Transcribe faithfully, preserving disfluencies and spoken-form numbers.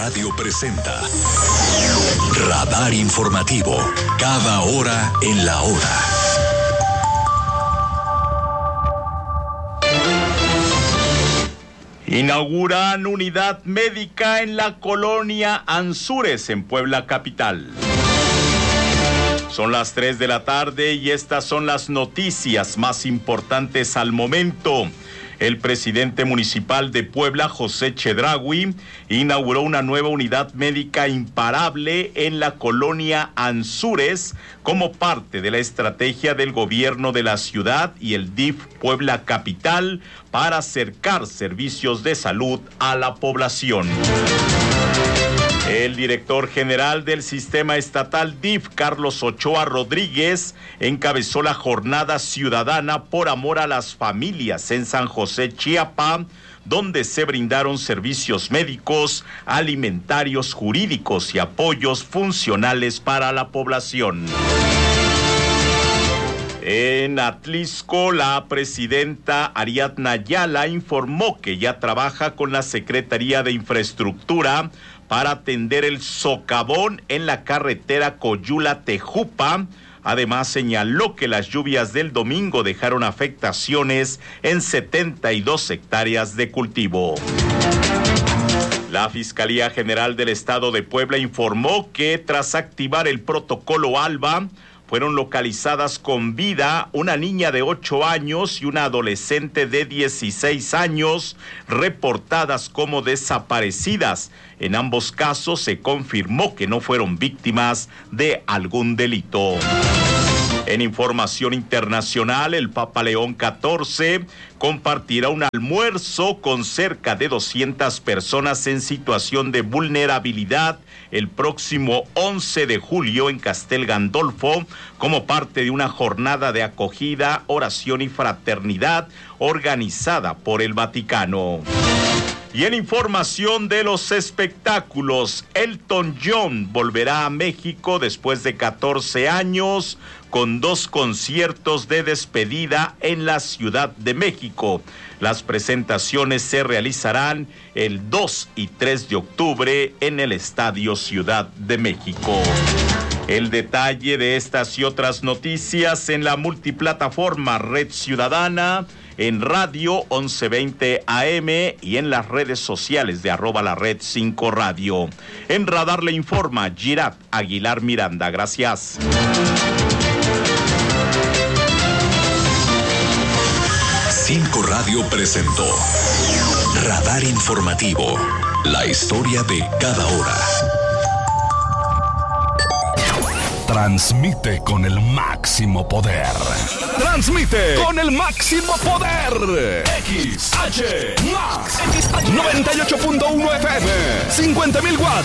Radio presenta Radar Informativo, cada hora en la hora. Inauguran unidad médica en la colonia Anzures, en Puebla capital. Son las tres de la tarde y estas son las noticias más importantes al momento. El presidente municipal de Puebla, José Chedraui, inauguró una nueva unidad médica imparable en la colonia Anzures como parte de la estrategia del gobierno de la ciudad y el D I F Puebla Capital para acercar servicios de salud a la población. El director general del sistema estatal D I F, Carlos Ochoa Rodríguez, encabezó la jornada ciudadana por amor a las familias en San José, Chiapa, donde se brindaron servicios médicos, alimentarios, jurídicos y apoyos funcionales para la población. En Atlisco, la presidenta Ariadna Ayala informó que ya trabaja con la Secretaría de Infraestructura para atender el socavón en la carretera Coyula-Tejupa. Además, señaló que las lluvias del domingo dejaron afectaciones en setenta y dos hectáreas de cultivo. La Fiscalía General del Estado de Puebla informó que tras activar el protocolo ALBA, fueron localizadas con vida una niña de ocho años y una adolescente de dieciséis años, reportadas como desaparecidas. En ambos casos se confirmó que no fueron víctimas de algún delito. En información internacional, el Papa León catorce compartirá un almuerzo con cerca de doscientas personas en situación de vulnerabilidad el próximo once de julio en Castel Gandolfo, como parte de una jornada de acogida, oración y fraternidad organizada por el Vaticano. Y en información de los espectáculos, Elton John volverá a México después de catorce años con dos conciertos de despedida en la Ciudad de México. Las presentaciones se realizarán el dos y tres de octubre en el Estadio Ciudad de México. El detalle de estas y otras noticias en la multiplataforma Red Ciudadana, en radio once veinte A M y en las redes sociales de arroba la red cinco radio. En Radar le informa Girat Aguilar Miranda. Gracias. cinco Radio presentó Radar Informativo, la historia de cada hora. Transmite con el máximo poder. Transmite con el máximo poder. X H Max noventa y ocho punto uno F M, cincuenta mil watts.